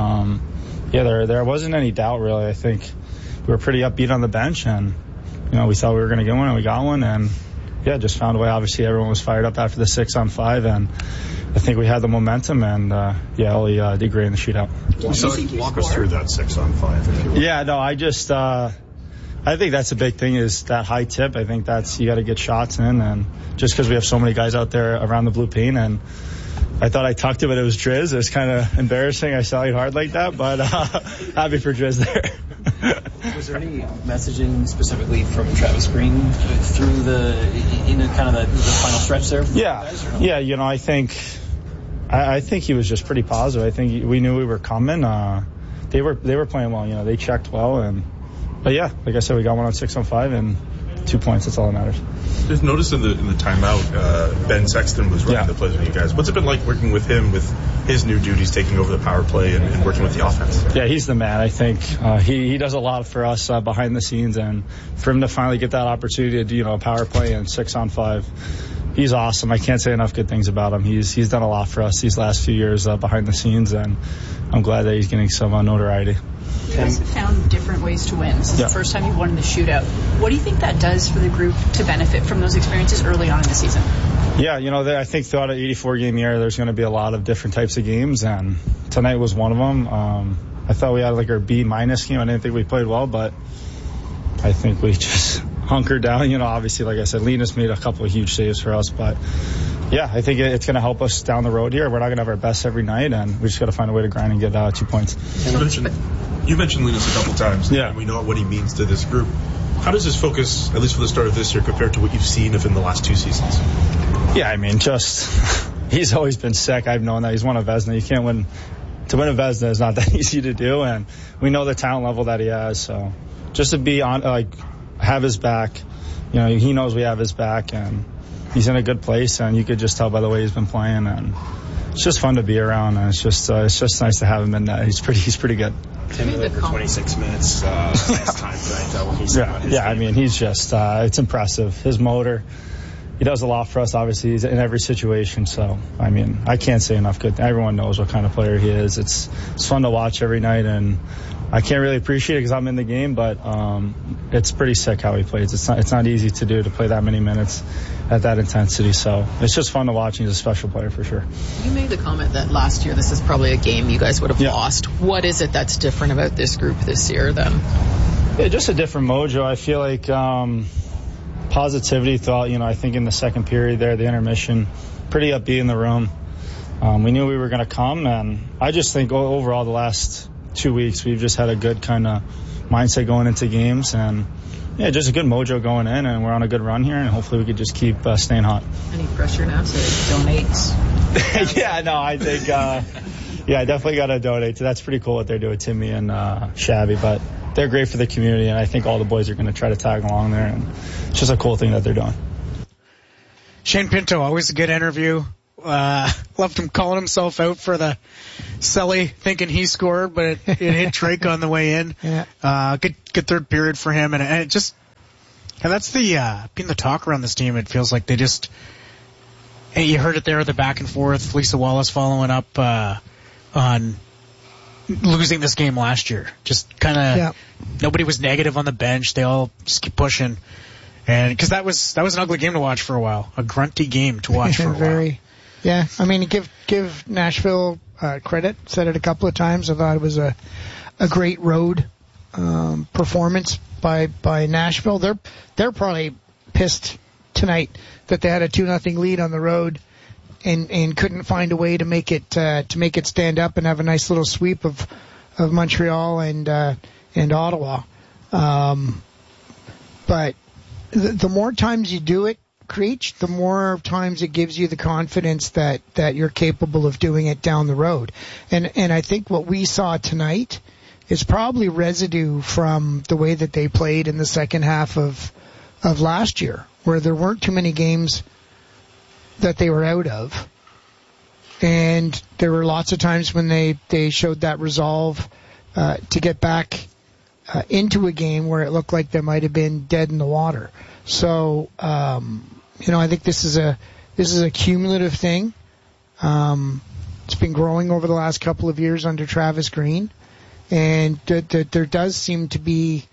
There wasn't any doubt really. I think we were pretty upbeat on the bench, and we thought we were going to get one, and we got one, and just found a way. Obviously, everyone was fired up after the 6-on-5, and I think we had the momentum, and Ollie did great in the shootout. Walk us through that 6-on-5, if you will. Yeah, no, I just I think that's a big thing is that high tip. I think that's you got to get shots in, and just because we have so many guys out there around the blue paint, and I thought I talked to it was Driz. It was kind of embarrassing I sallied hard like that, but happy for Driz there. Was there any messaging specifically from Travis Green through the final stretch there? I think he was just pretty positive. I think we knew we were coming. They were playing well. They checked well, but like I said, we got one on 6-on-5 and 2 points. That's all that matters. Just noticed in the timeout, Ben Sexton was running the plays with you guys. What's it been like working with him with his new duties, taking over the power play and working with the offense? Yeah, he's the man. I think he does a lot for us behind the scenes, and for him to finally get that opportunity to do a power play and 6-on-5, he's awesome. I can't say enough good things about him. He's done a lot for us these last few years behind the scenes, and I'm glad that he's getting some notoriety. You guys have found different ways to win since the first time you won in the shootout. What do you think that does for the group to benefit from those experiences early on in the season? Yeah, I think throughout an 84-game year, there's going to be a lot of different types of games, and tonight was one of them. I thought we had our B- game. I didn't think we played well, but I think we just hunkered down. Obviously, like I said, Linus made a couple of huge saves for us, but I think it's going to help us down the road here. We're not going to have our best every night, and we just got to find a way to grind and get 2 points. You mentioned Linus a couple times, and we know what he means to this group. How does his focus, at least for the start of this year, compare to what you've seen in the last 2 seasons? Yeah, he's always been sick. I've known that. He's won a Vezina. You can't win. To win a Vezina is not that easy to do, and we know the talent level that he has. So just to be on, have his back, he knows we have his back, and he's in a good place, and you could just tell by the way he's been playing, and it's just fun to be around, and it's just nice to have him in that. He's pretty good. Tim delivered 26 minutes last time tonight. He's just, it's impressive. His motor, he does a lot for us. Obviously, he's in every situation. So, I mean, I can't say enough good. Everyone knows what kind of player he is. It's fun to watch every night, and I can't really appreciate it because I'm in the game, but it's pretty sick how he plays. It's not easy to play that many minutes at that intensity. So it's just fun to watch. He's a special player for sure. You made the comment that last year this is probably a game you guys would have lost. What is it that's different about this group this year then? Yeah, just a different mojo. I feel like positivity throughout, I think in the second period there, the intermission, pretty upbeat in the room. We knew we were going to come, and I just think overall the last 2 weeks we've just had a good kind of mindset going into games, and just a good mojo going in, and we're on a good run here, and hopefully we could just keep staying hot. Any pressure now to donate? I think I definitely got to donate. That's pretty cool what they're doing, Timmy and Shabby, but they're great for the community, and I think all the boys are going to try to tag along there, and it's just a cool thing that they're doing. Shane Pinto, always a good interview. Loved him calling himself out for the Selly thinking he scored, but it hit Drake on the way in. Yeah. Good third period for him, and that's being the talk around this team. It feels like they just, you heard it there, the back and forth. Lisa Wallace following up on losing this game last year. Just kind of nobody was negative on the bench. They all just keep pushing, and because that was an ugly game to watch for a while, a grunty game to watch for a while. Yeah, I mean, give Nashville credit. Said it a couple of times. I thought it was a great road performance by Nashville. They're probably pissed tonight that they had a 2-0 lead on the road and couldn't find a way to make it stand up and have a nice little sweep of Montreal and Ottawa. But the more times you do it, Creech, the more times it gives you the confidence that you're capable of doing it down the road. And I think what we saw tonight is probably residue from the way that they played in the second half of last year, where there weren't too many games that they were out of. And there were lots of times when they showed that resolve to get back into a game where it looked like they might have been dead in the water. So, I think this is a cumulative thing. It's been growing over the last couple of years under Travis Green, and there does seem to be,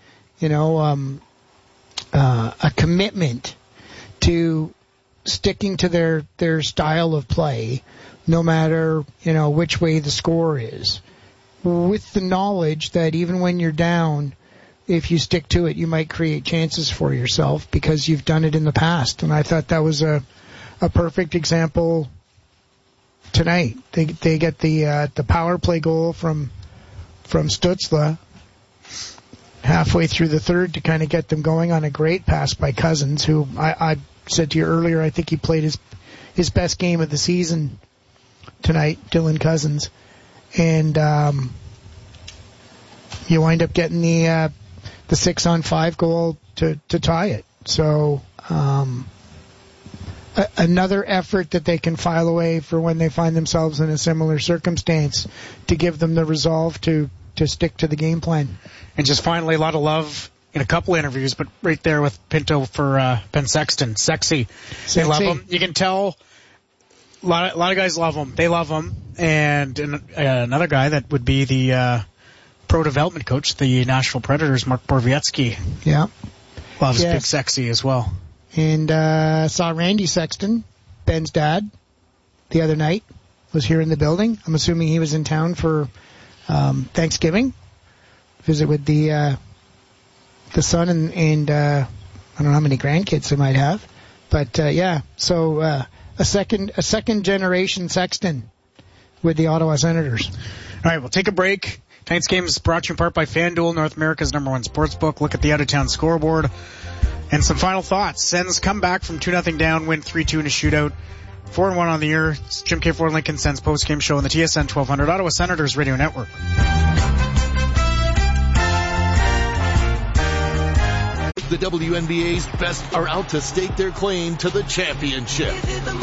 a commitment to sticking to their style of play, no matter, which way the score is, with the knowledge that even when you're down, if you stick to it, you might create chances for yourself because you've done it in the past. And I thought that was a perfect example tonight. They get the power play goal from Stützle halfway through the third to kind of get them going on a great pass by Cousins, who I said to you earlier, I think he played his best game of the season tonight, Dylan Cousins. And you wind up getting the 6-on-5 goal to tie it. So another effort that they can file away for when they find themselves in a similar circumstance to give them the resolve to stick to the game plan. And just finally, a lot of love in a couple interviews, but right there with Pinto for Ben Sexton. Sexy. They love him. You can tell a lot of guys love him. They love him. And another guy that would be the pro development coach, the Nashville Predators, Mark Borowiecki. Yeah. Loves Big Sexy as well. And saw Randy Sexton, Ben's dad, the other night. Was here in the building. I'm assuming he was in town for Thanksgiving. Visit with the son and I don't know how many grandkids they might have. But so a second generation Sexton with the Ottawa Senators. All right, we'll take a break. Tonight's game is brought to you in part by FanDuel, North America's #1 sportsbook. Look at the out-of-town scoreboard. And some final thoughts. Sens come back from 2-0 down, win 3-2 in a shootout. 4-1 on the year. It's Jim K. Ford Lincoln Sens postgame show on the TSN 1200 Ottawa Senators Radio Network. The WNBA's best are out to stake their claim to the championship.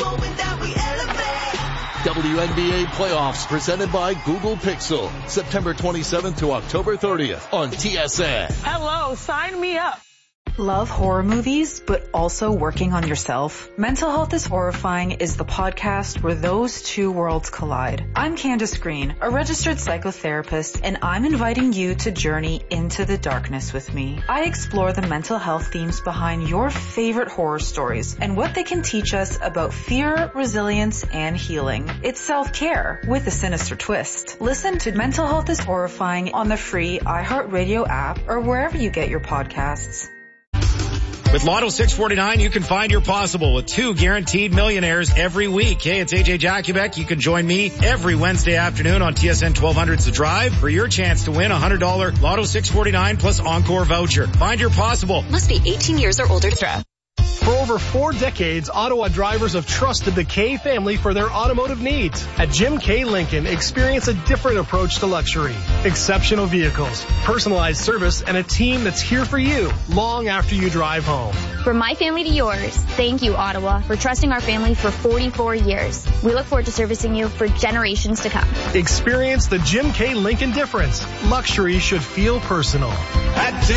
WNBA playoffs presented by Google Pixel. September 27th to October 30th on TSN. Hello, sign me up. Love horror movies, but also working on yourself? Mental Health is Horrifying is the podcast where those two worlds collide. I'm Candace Green, a registered psychotherapist, and I'm inviting you to journey into the darkness with me. I explore the mental health themes behind your favorite horror stories and what they can teach us about fear, resilience, and healing. It's self-care with a sinister twist. Listen to Mental Health is Horrifying on the free iHeartRadio app or wherever you get your podcasts. With Lotto 649, you can find your possible with 2 guaranteed millionaires every week. Hey, it's AJ Jakubek. You can join me every Wednesday afternoon on TSN 1200's The Drive for your chance to win a $100 Lotto 649 plus Encore voucher. Find your possible. Must be 18 years or older to drive. For over 4 decades, Ottawa drivers have trusted the K family for their automotive needs. At Jim K. Lincoln, experience a different approach to luxury. Exceptional vehicles, personalized service, and a team that's here for you long after you drive home. From my family to yours, thank you, Ottawa, for trusting our family for 44 years. We look forward to servicing you for generations to come. Experience the Jim K. Lincoln difference. Luxury should feel personal. At